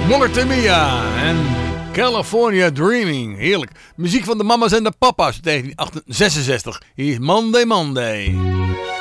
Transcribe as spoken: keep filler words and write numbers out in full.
Martha Mia en California Dreaming. Heerlijk. Muziek van de mama's en de papa's uit negentien zesenzestig. Hier is Monday Monday.